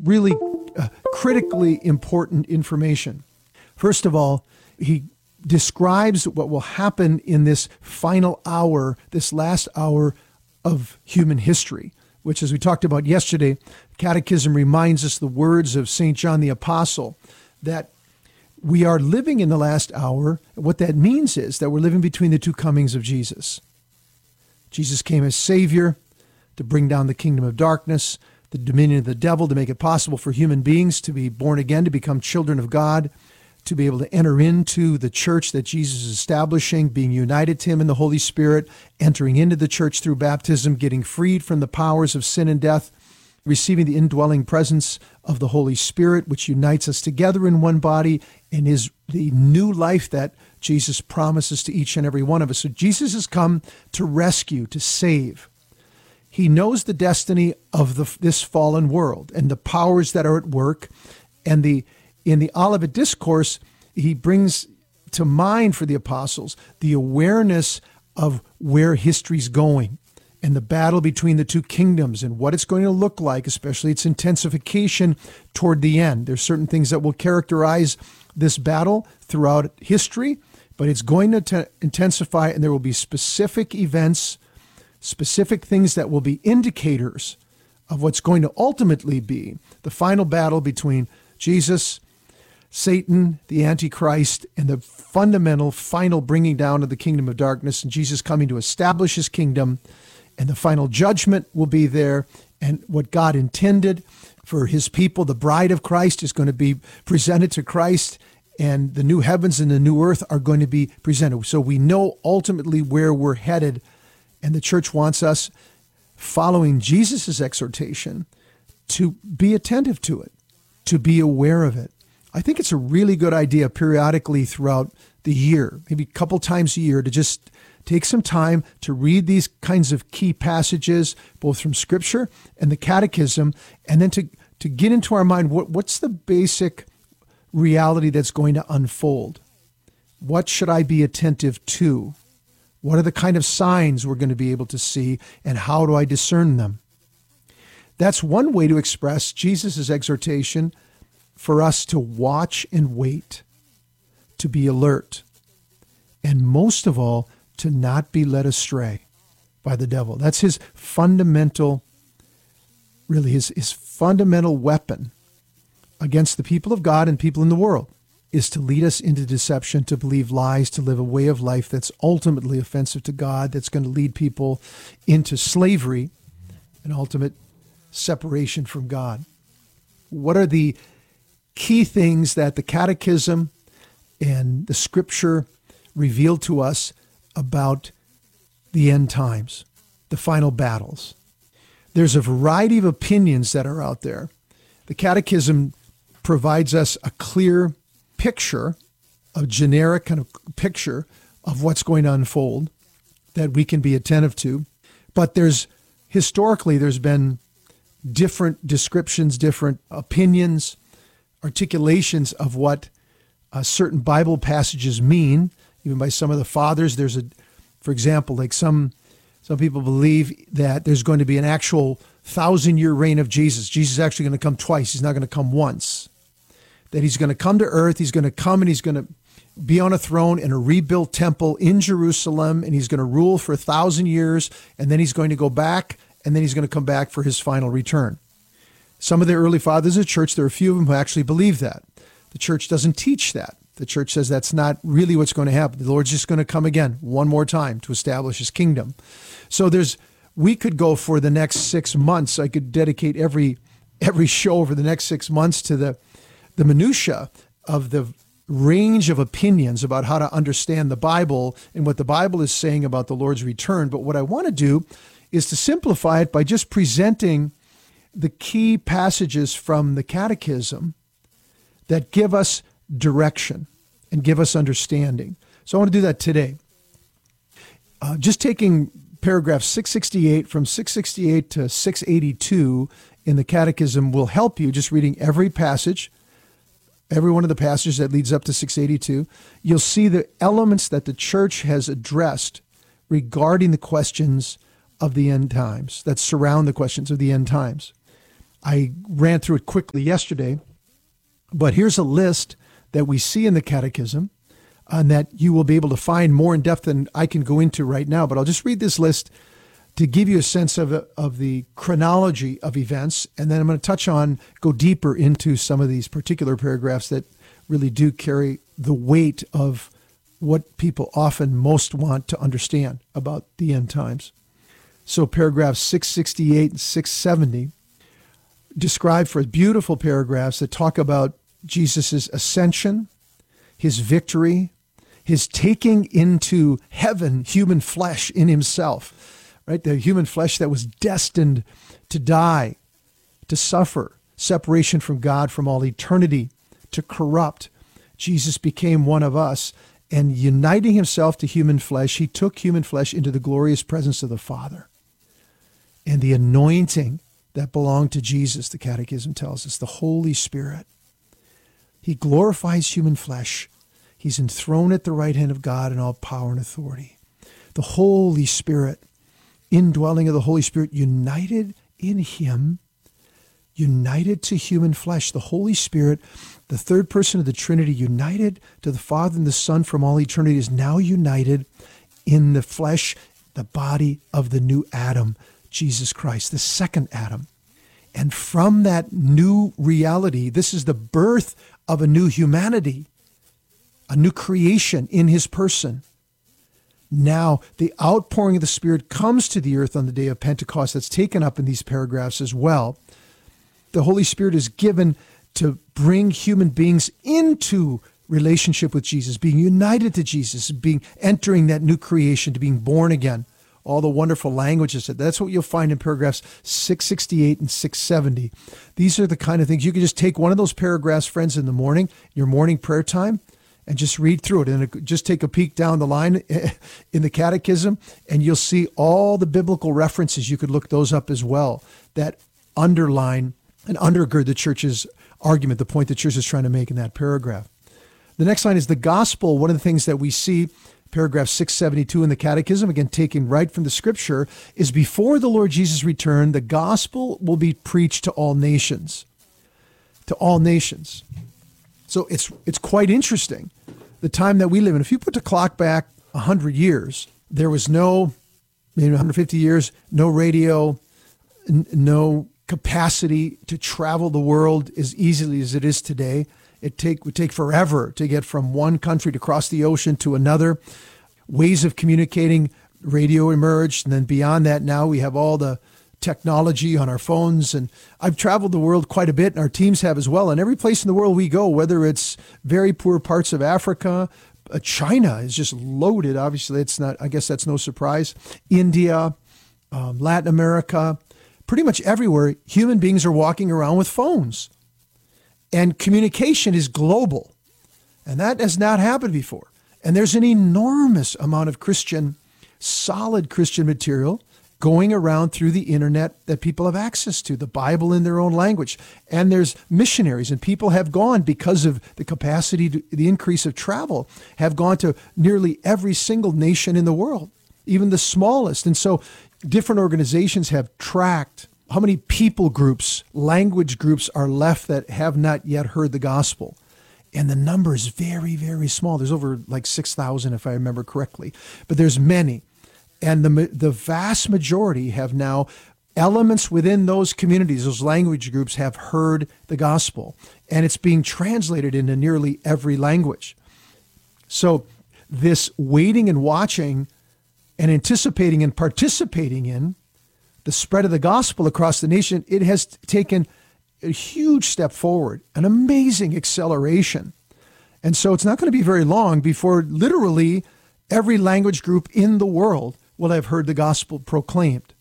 really critically important information. First of all, he describes what will happen in this final hour, this last hour of human history, which, as we talked about yesterday, Catechism reminds us the words of St. John the Apostle, that we are living in the last hour. What that means is that we're living between the two comings of Jesus. Jesus came as Savior to bring down the kingdom of darkness, the dominion of the devil, to make it possible for human beings to be born again, to become children of God, to be able to enter into the church that Jesus is establishing, being united to him in the Holy Spirit, entering into the church through baptism, getting freed from the powers of sin and death, receiving the indwelling presence of the Holy Spirit, which unites us together in one body and is the new life that Jesus promises to each and every one of us. So Jesus has come to rescue, to save. He knows the destiny of this fallen world and the powers that are at work. And in the Olivet Discourse, he brings to mind for the apostles the awareness of where history's going and the battle between the two kingdoms and what it's going to look like, especially its intensification toward the end. There's certain things that will characterize this battle throughout history, but it's going to intensify, and there will be specific events, specific things that will be indicators of what's going to ultimately be the final battle between Jesus, Satan, the Antichrist, and the fundamental, final bringing down of the kingdom of darkness, and Jesus coming to establish his kingdom, and the final judgment will be there, and what God intended for his people, the bride of Christ, is going to be presented to Christ, and the new heavens and the new earth are going to be presented. So we know ultimately where we're headed, and the church wants us, following Jesus' exhortation, to be attentive to it, to be aware of it. I think it's a really good idea periodically throughout the year, maybe a couple times a year, to just take some time to read these kinds of key passages, both from Scripture and the Catechism, and then to get into our mind, what's the basic reality that's going to unfold? What should I be attentive to? What are the kind of signs we're going to be able to see, and how do I discern them? That's one way to express Jesus' exhortation for us to watch and wait, to be alert, and most of all, to not be led astray by the devil. That's his fundamental, really his fundamental weapon against the people of God and people in the world, is to lead us into deception, to believe lies, to live a way of life that's ultimately offensive to God, that's going to lead people into slavery and ultimate separation from God. What are the key things that the Catechism and the Scripture reveal to us about the end times, the final battles? There's a variety of opinions that are out there. The Catechism provides us a clear picture, a generic kind of picture of what's going to unfold that we can be attentive to. But historically, there's been different descriptions, different opinions, articulations of what certain Bible passages mean, even by some of the fathers. For example, like some people believe that there's going to be an actual 1,000-year reign of Jesus. Jesus is actually going to come twice. He's not going to come once. That he's going to come to earth. He's going to come and he's going to be on a throne in a rebuilt temple in Jerusalem, and he's going to rule for 1,000 years, and then he's going to go back, and then he's going to come back for his final return. Some of the early fathers of the church, there are a few of them who actually believe that. The church doesn't teach that. The church says that's not really what's going to happen. The Lord's just going to come again one more time to establish his kingdom. So we could go for the next 6 months. I could dedicate every show over the next 6 months to the minutia of the range of opinions about how to understand the Bible and what the Bible is saying about the Lord's return. But what I want to do is to simplify it by just presenting the key passages from the Catechism that give us direction and give us understanding. So I want to do that today. Just taking paragraph 668 from 668 to 682 in the Catechism will help you. Just reading every passage, every one of the passages that leads up to 682, you'll see the elements that the church has addressed regarding the questions of the end times, that surround the questions of the end times. I ran through it quickly yesterday, but here's a list that we see in the Catechism and that you will be able to find more in depth than I can go into right now. But I'll just read this list to give you a sense of the chronology of events. And then I'm going to go deeper into some of these particular paragraphs that really do carry the weight of what people often most want to understand about the end times. So paragraphs 668 and 670 describe for beautiful paragraphs that talk about Jesus' ascension, his victory, his taking into heaven human flesh in himself, right? The human flesh that was destined to die, to suffer, separation from God from all eternity, to corrupt. Jesus became one of us, and uniting himself to human flesh, he took human flesh into the glorious presence of the Father. And the anointing that belonged to Jesus, the Catechism tells us, the Holy Spirit. He glorifies human flesh. He's enthroned at the right hand of God in all power and authority. The Holy Spirit, indwelling of the Holy Spirit, united in him, united to human flesh. The Holy Spirit, the third person of the Trinity, united to the Father and the Son from all eternity, is now united in the flesh, the body of the new Adam, Jesus Christ, the second Adam. And from that new reality, this is the birth of a new humanity, a new creation in his person. Now, the outpouring of the Spirit comes to the earth on the day of Pentecost. That's taken up in these paragraphs as well. The Holy Spirit is given to bring human beings into relationship with Jesus, being united to Jesus, entering that new creation, to being born again. All the wonderful languages. That's what you'll find in paragraphs 668 and 670. These are the kind of things you can just take one of those paragraphs, friends, in the morning, your morning prayer time, and just read through it. And just take a peek down the line in the Catechism, and you'll see all the biblical references. You could look those up as well that underline and undergird the church's argument, the point the church is trying to make in that paragraph. The next line is the gospel. One of the things that we see, paragraph 672 in the Catechism, again, taken right from the scripture, is before the Lord Jesus returned, the gospel will be preached to all nations. To all nations. So it's quite interesting, the time that we live in. If you put the clock back 100 years, there was maybe 150 years, no radio, no capacity to travel the world as easily as it is today. It would take forever to get from one country to cross the ocean to another. Ways of communicating, radio emerged, and then beyond that, now we have all the technology on our phones. And I've traveled the world quite a bit, and our teams have as well. And every place in the world we go, whether it's very poor parts of Africa, China is just loaded. Obviously, it's not. I guess that's no surprise. India, Latin America, pretty much everywhere, human beings are walking around with phones. And communication is global. And that has not happened before. And there's an enormous amount of solid Christian material going around through the internet that people have access to, the Bible in their own language. And there's missionaries, and people have gone, because of the capacity, the increase of travel, have gone to nearly every single nation in the world, even the smallest. And so different organizations have tracked how many people groups, language groups are left that have not yet heard the gospel. And the number is very, very small. There's over like 6,000, if I remember correctly. But there's many. And the vast majority have now, elements within those communities, those language groups, have heard the gospel. And it's being translated into nearly every language. So this waiting and watching and anticipating and participating in the spread of the gospel across the nation, it has taken a huge step forward, an amazing acceleration. And so it's not going to be very long before literally every language group in the world will have heard the gospel proclaimed.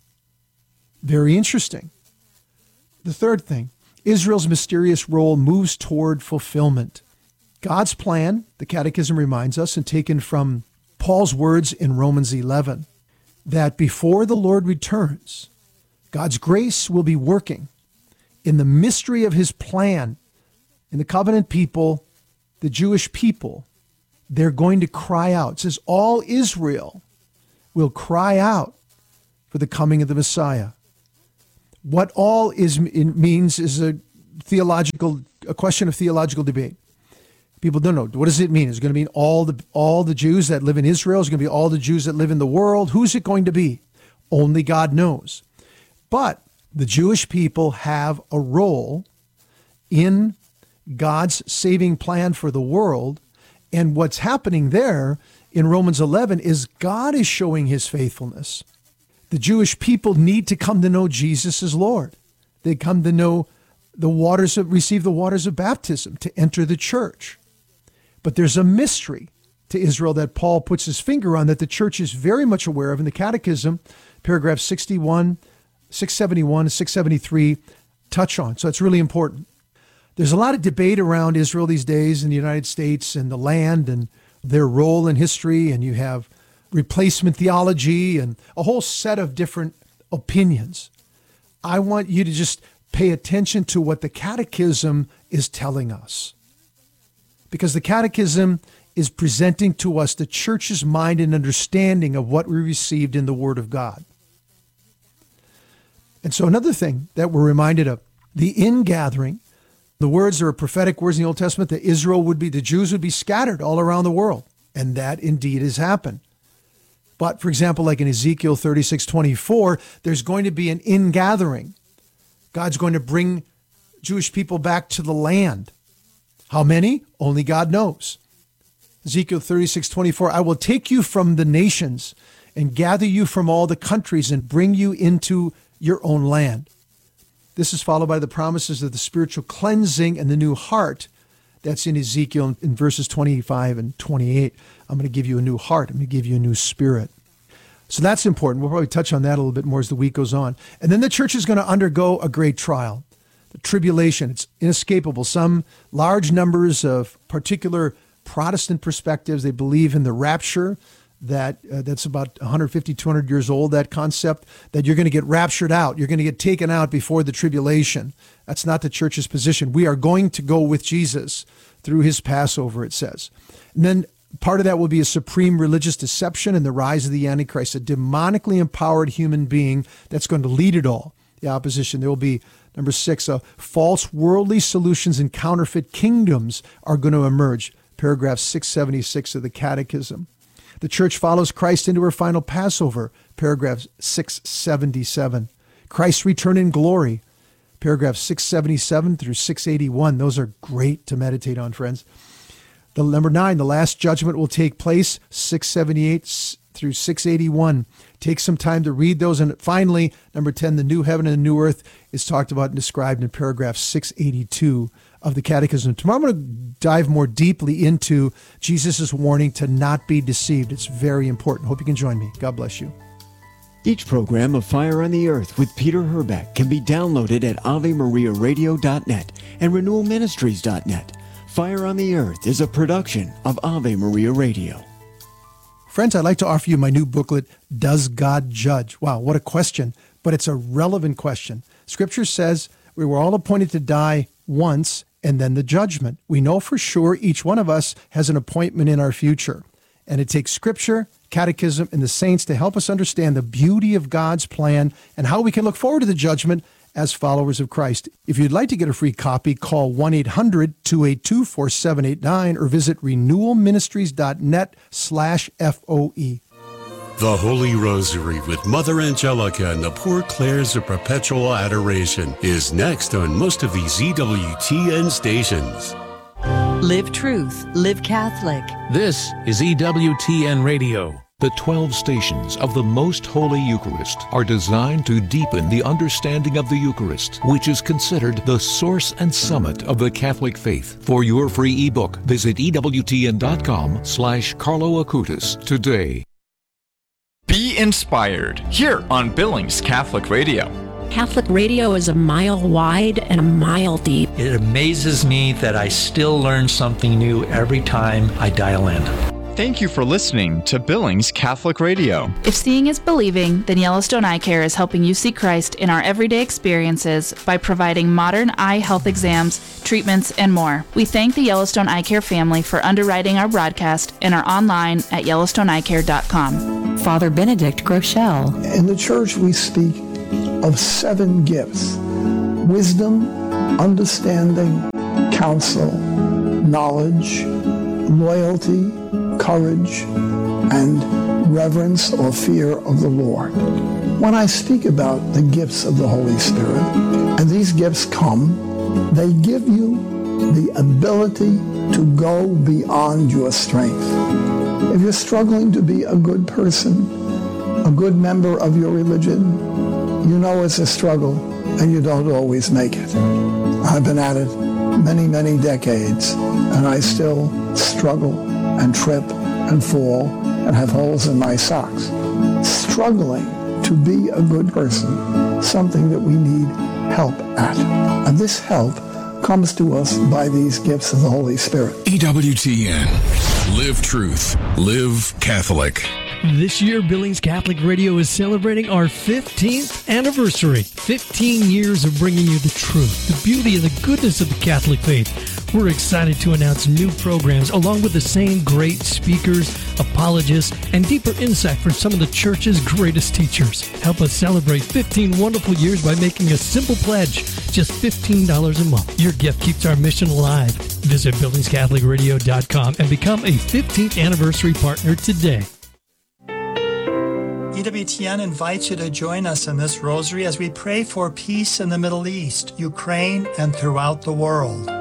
Very interesting. The third thing, Israel's mysterious role moves toward fulfillment. God's plan, the Catechism reminds us, and taken from Paul's words in Romans 11, that before the Lord returns, God's grace will be working in the mystery of his plan. In the covenant people, the Jewish people, they're going to cry out. It says all Israel will cry out for the coming of the Messiah. What all means is a question of theological debate. People don't know. What does it mean? Is it going to mean all the Jews that live in Israel? Is it going to be all the Jews that live in the world? Who's it going to be? Only God knows. But the Jewish people have a role in God's saving plan for the world. And what's happening there in Romans 11 is God is showing his faithfulness. The Jewish people need to come to know Jesus as Lord. They come to know receive the waters of baptism to enter the church. But there's a mystery to Israel that Paul puts his finger on that the church is very much aware of in the Catechism. Paragraph 61, 671, and 673 touch on. So it's really important. There's a lot of debate around Israel these days in the United States and the land and their role in history. And you have replacement theology and a whole set of different opinions. I want you to just pay attention to what the Catechism is telling us. Because the Catechism is presenting to us the church's mind and understanding of what we received in the Word of God. And so another thing that we're reminded of, the ingathering, the words are prophetic words in the Old Testament that the Jews would be scattered all around the world. And that indeed has happened. But for example, like in Ezekiel 36:24, there's going to be an ingathering. God's going to bring Jewish people back to the land. How many? Only God knows. Ezekiel 36:24, I will take you from the nations and gather you from all the countries and bring you into your own land. This is followed by the promises of the spiritual cleansing and the new heart. That's in Ezekiel in verses 25 and 28. I'm going to give you a new heart. I'm going to give you a new spirit. So that's important. We'll probably touch on that a little bit more as the week goes on. And then the church is going to undergo a great trial. The tribulation, it's inescapable. Some large numbers of particular Protestant perspectives, they believe in the rapture, that's about 150, 200 years old, that concept, that you're going to get raptured out. You're going to get taken out before the tribulation. That's not the church's position. We are going to go with Jesus through his Passover, it says. And then part of that will be a supreme religious deception and the rise of the Antichrist, a demonically empowered human being that's going to lead it all. The opposition. There will be, number 6, false worldly solutions and counterfeit kingdoms are going to emerge. Paragraph 676 of the Catechism. The church follows Christ into her final Passover. Paragraph 677. Christ's return in glory. Paragraph 677 through 681. Those are great to meditate on, friends. Number 9, the last judgment will take place, 678 through 681. Take some time to read those. And finally, number 10, the new heaven and the new earth is talked about and described in paragraph 682 of the Catechism. Tomorrow I'm going to dive more deeply into Jesus' warning to not be deceived. It's very important. Hope you can join me. God bless you. Each program of Fire on the Earth with Peter Herbeck can be downloaded at AveMariaRadio.net and RenewalMinistries.net. Fire on the Earth is a production of Ave Maria Radio. Friends, I'd like to offer you my new booklet, Does God Judge? Wow, what a question, but it's a relevant question. Scripture says we were all appointed to die once and then the judgment. We know for sure each one of us has an appointment in our future. And it takes Scripture, Catechism, and the saints to help us understand the beauty of God's plan and how we can look forward to the judgment as followers of Christ. If you'd like to get a free copy, call 1-800-282-4789 or visit renewalministries.net/FOE. The Holy Rosary with Mother Angelica and the Poor Clares of Perpetual Adoration is next on most of these EWTN stations. Live truth, live Catholic. This is EWTN Radio. The 12 stations of the Most Holy Eucharist are designed to deepen the understanding of the Eucharist, which is considered the source and summit of the Catholic faith. For your free ebook, visit EWTN.com/Carlo Acutis today. Be inspired here on Billings Catholic Radio. Catholic radio is a mile wide and a mile deep. It amazes me that I still learn something new every time I dial in. Thank you for listening to Billings Catholic Radio. If seeing is believing, then Yellowstone Eye Care is helping you see Christ in our everyday experiences by providing modern eye health exams, treatments, and more. We thank the Yellowstone Eye Care family for underwriting our broadcast and are online at YellowstoneEyeCare.com. Father Benedict Groeschel. In the church, we speak of 7 gifts: wisdom, understanding, counsel, knowledge, loyalty, courage, and reverence or fear of the Lord. When I speak about the gifts of the Holy Spirit, and these gifts come, they give you the ability to go beyond your strength. If you're struggling to be a good person, a good member of your religion, you know it's a struggle and you don't always make it. I've been at it many, many decades, and I still struggle and trip and fall and have holes in my socks. Struggling to be a good person, something that we need help at. And this help comes to us by these gifts of the Holy Spirit. EWTN. Live truth. Live Catholic. This year, Billings Catholic Radio is celebrating our 15th anniversary. 15 years of bringing you the truth, the beauty, and the goodness of the Catholic faith. We're excited to announce new programs along with the same great speakers, apologists, and deeper insight from some of the Church's greatest teachers. Help us celebrate 15 wonderful years by making a simple pledge, just $15 a month. Your gift keeps our mission alive. Visit BillingsCatholicRadio.com and become a 15th anniversary partner today. EWTN invites you to join us in this rosary as we pray for peace in the Middle East, Ukraine, and throughout the world.